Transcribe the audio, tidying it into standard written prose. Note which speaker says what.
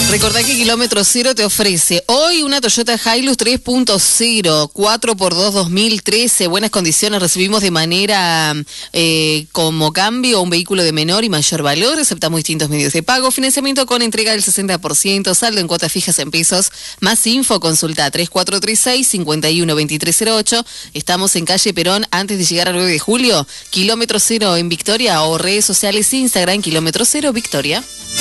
Speaker 1: Recordá que Kilómetro Cero te ofrece hoy una Toyota Hilux 3.0, 4x2 2013, buenas condiciones, recibimos de manera como cambio un vehículo de menor y mayor valor, aceptamos distintos medios de pago, financiamiento con entrega del 60%, saldo en cuotas fijas en pesos, más info, consulta 3436-512308, estamos en calle Perón antes de llegar al 9 de julio, Kilómetro Cero en Victoria o redes sociales Instagram, Kilómetro Cero Victoria.